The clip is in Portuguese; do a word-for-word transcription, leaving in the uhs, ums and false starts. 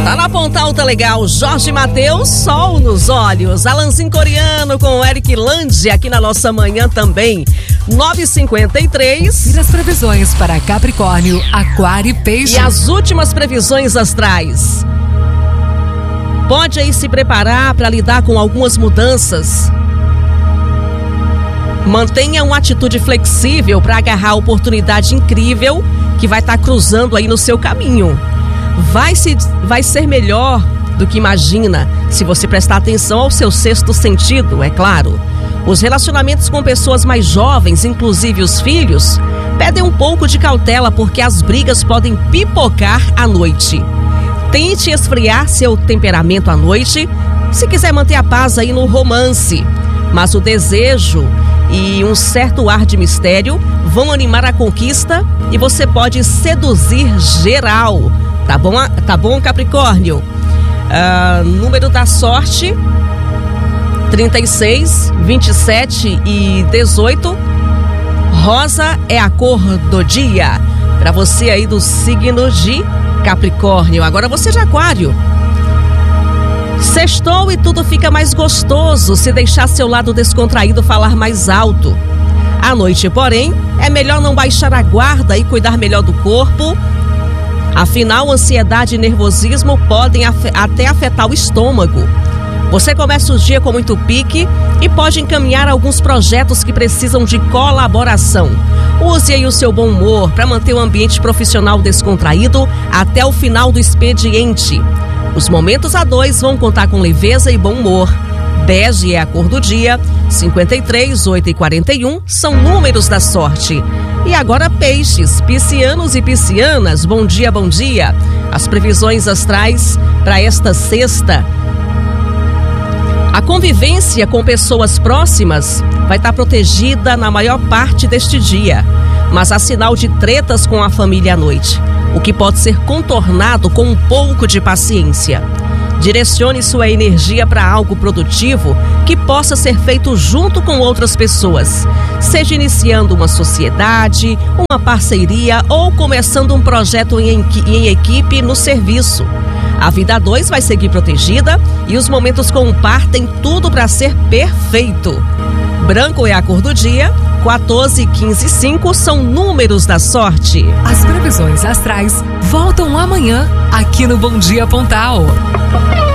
Tá na Pontal, tá legal. Jorge Mateus, sol nos olhos. Alanzinho Coreano com o Eric Lande aqui na nossa manhã também. nove e cinquenta e três. E as previsões para Capricórnio, Aquário e Peixe. E as últimas previsões astrais. Pode aí se preparar para lidar com algumas mudanças. Mantenha uma atitude flexível para agarrar a oportunidade incrível que vai estar cruzando aí no seu caminho. Vai, se, vai ser melhor do que imagina se você prestar atenção ao seu sexto sentido, é claro. Os relacionamentos com pessoas mais jovens, inclusive os filhos, pedem um pouco de cautela porque as brigas podem pipocar à noite. Tente esfriar seu temperamento à noite se quiser manter a paz aí no romance. Mas o desejo e um certo ar de mistério vão animar a conquista e você pode seduzir geral. Tá bom, tá bom, Capricórnio? Uh, número da sorte: trinta e seis, vinte e sete e dezoito. Rosa é a cor do dia para você aí do signo de Capricórnio. Agora você de Aquário. Sextou e tudo fica mais gostoso se deixar seu lado descontraído falar mais alto. À noite, porém, é melhor não baixar a guarda e cuidar melhor do corpo. Afinal, ansiedade e nervosismo podem af- até afetar o estômago. Você começa o dia com muito pique e pode encaminhar alguns projetos que precisam de colaboração. Use aí o seu bom humor para manter o ambiente profissional descontraído até o final do expediente. Os momentos a dois vão contar com leveza e bom humor. Bege é a cor do dia. cinquenta e três, oito e quarenta e um são números da sorte. E agora peixes, piscianos e piscianas, bom dia, bom dia. As previsões astrais para esta sexta. A convivência com pessoas próximas vai estar protegida na maior parte deste dia, mas há sinal de tretas com a família à noite, o que pode ser contornado com um pouco de paciência. Direcione sua energia para algo produtivo que possa ser feito junto com outras pessoas, seja iniciando uma sociedade, uma parceria ou começando um projeto em, em equipe no serviço. A vida a dois vai seguir protegida e os momentos com o par têm tudo para ser perfeito. Branco é a cor do dia, quatorze, quinze e cinco são números da sorte. As previsões astrais voltam amanhã aqui no Bom Dia Pontal.